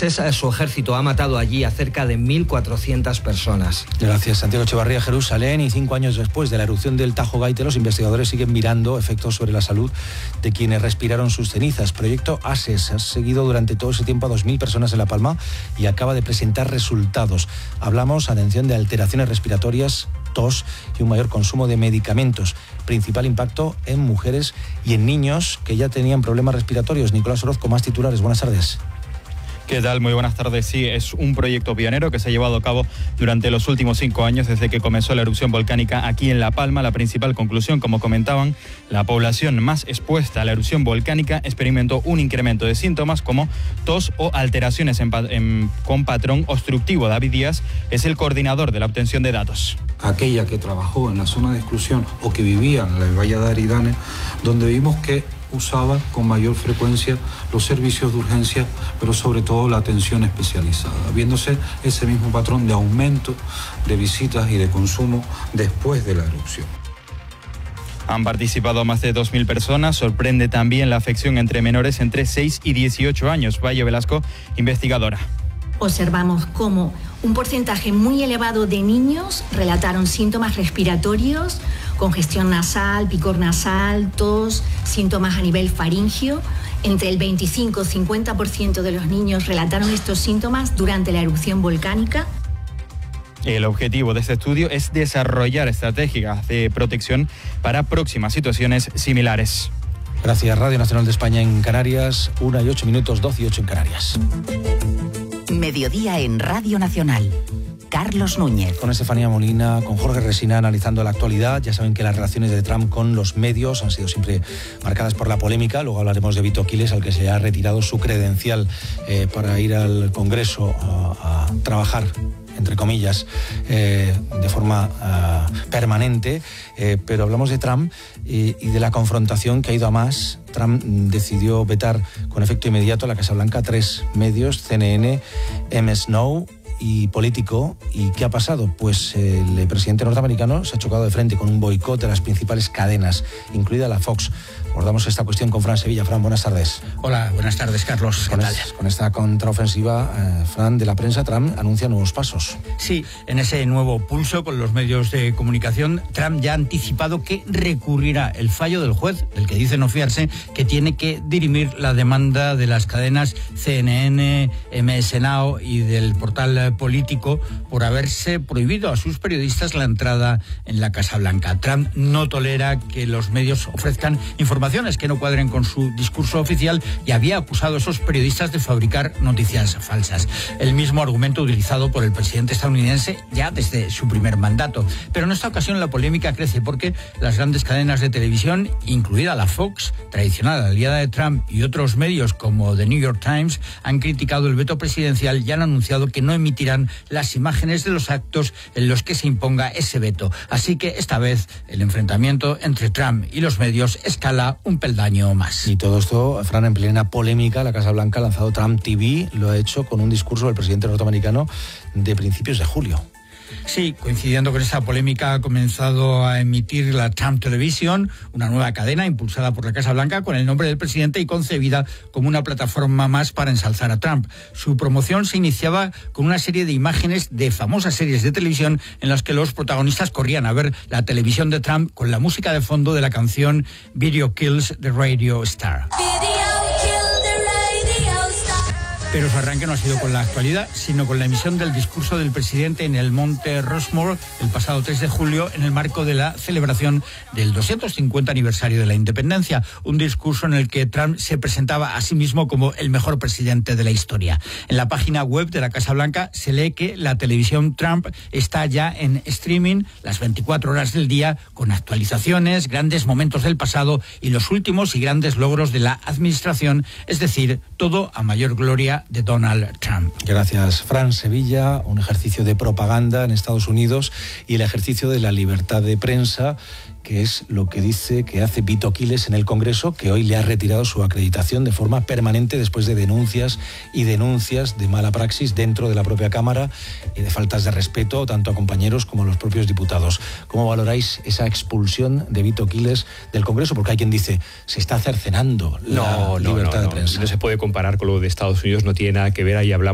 meses su ejército ha matado allí a cerca de 1.400 personas. Gracias, Santiago Echevarría. Jerusalén, y 5 años después de la erupción del Tajo Gaite, los investigadores siguen mirando efectos sobre la salud de quienes respiraron sus cenizas. Proyecto ASES ha seguido durante todo ese tiempo a 2.000 personas en La Palma y acaba de presentar resultados. Hablamos, atención, de alteraciones respiratorias, tos y un mayor consumo de medicamentos. Principal impacto en mujeres y en niños que ya tenían problemas respiratorios. Nicolás Orozco, más titulares. Buenas tardes. ¿Qué tal? Muy buenas tardes. Sí, es un proyecto pionero que se ha llevado a cabo durante los últimos 5 años desde que comenzó la erupción volcánica aquí en La Palma. La principal conclusión, como comentaban, la población más expuesta a la erupción volcánica experimentó un incremento de síntomas como tos o alteraciones con patrón obstructivo. David Díaz es el coordinador de la obtención de datos. Aquella que trabajó en la zona de exclusión o que vivía en la Valle de Aridane, donde vimos que usaba con mayor frecuencia los servicios de urgencia, pero sobre todo la atención especializada, viéndose ese mismo patrón de aumento de visitas y de consumo después de la erupción. Han participado más de 2.000 personas. Sorprende también la afección entre menores entre 6 y 18 años. Valle Velasco, investigadora. Observamos cómo un porcentaje muy elevado de niños relataron síntomas respiratorios, congestión nasal, picor nasal, tos, síntomas a nivel faríngeo. Entre el 25 y 50% de los niños relataron estos síntomas durante la erupción volcánica. El objetivo de este estudio es desarrollar estrategias de protección para próximas situaciones similares. Gracias. Radio Nacional de España en Canarias, 1:08, 12:08 en Canarias. Mediodía en Radio Nacional. Carlos Núñez. Con Estefanía Molina, con Jorge Resina, analizando la actualidad. Ya saben que las relaciones de Trump con los medios han sido siempre marcadas por la polémica. Luego hablaremos de Vito Quiles, al que se ha retirado su credencial para ir al Congreso a trabajar, entre comillas, de forma permanente, pero hablamos de Trump y de la confrontación que ha ido a más. Trump decidió vetar con efecto inmediato a la Casa Blanca 3 medios, CNN, MS Now y Político. ¿Y qué ha pasado? Pues el presidente norteamericano se ha chocado de frente con un boicot de las principales cadenas, incluida la Fox. Abordamos esta cuestión con Fran Sevilla. Fran, buenas tardes. Hola, buenas tardes, Carlos. ¿Qué tal? Con esta contraofensiva, Fran, de la prensa, Trump anuncia nuevos pasos. Sí, en ese nuevo pulso con los medios de comunicación, Trump ya ha anticipado que recurrirá el fallo del juez, del que dice no fiarse, que tiene que dirimir la demanda de las cadenas CNN, MS Now y del portal Político por haberse prohibido a sus periodistas la entrada en la Casa Blanca. Trump no tolera que los medios ofrezcan informaciones que no cuadren con su discurso oficial y había acusado a esos periodistas de fabricar noticias falsas. El mismo argumento utilizado por el presidente estadounidense ya desde su primer mandato. Pero en esta ocasión la polémica crece porque las grandes cadenas de televisión, incluida la Fox, tradicional aliada de Trump, y otros medios como The New York Times, han criticado el veto presidencial y han anunciado que no emitirán las imágenes de los actos en los que se imponga ese veto. Así que esta vez el enfrentamiento entre Trump y los medios escala un peldaño más. Y todo esto, Fran, en plena polémica. La Casa Blanca ha lanzado Trump TV, lo ha hecho con un discurso del presidente norteamericano de principios de julio. Sí, coincidiendo con esa polémica, ha comenzado a emitir la Trump Television, una nueva cadena impulsada por la Casa Blanca con el nombre del presidente y concebida como una plataforma más para ensalzar a Trump. Su promoción se iniciaba con una serie de imágenes de famosas series de televisión en las que los protagonistas corrían a ver la televisión de Trump con la música de fondo de la canción Video Kills the Radio Star. Pero su arranque no ha sido con la actualidad, sino con la emisión del discurso del presidente en el Monte Rushmore el pasado 3 de julio en el marco de la celebración del 250 aniversario de la independencia. Un discurso en el que Trump se presentaba a sí mismo como el mejor presidente de la historia. En la página web de la Casa Blanca se lee que la televisión Trump está ya en streaming las 24 horas del día, con actualizaciones, grandes momentos del pasado y los últimos y grandes logros de la administración, es decir, todo a mayor gloria de Donald Trump. Gracias, Fran Sevilla. Un ejercicio de propaganda en Estados Unidos y el ejercicio de la libertad de prensa, que es lo que dice que hace Vito Quiles en el Congreso, que hoy le ha retirado su acreditación de forma permanente después de denuncias y denuncias de mala praxis dentro de la propia Cámara y de faltas de respeto tanto a compañeros como a los propios diputados. ¿Cómo valoráis esa expulsión de Vito Quiles del Congreso? Porque hay quien dice, se está cercenando la libertad de prensa. No se puede comparar con lo de Estados Unidos, no tiene nada que ver. Ahí hablamos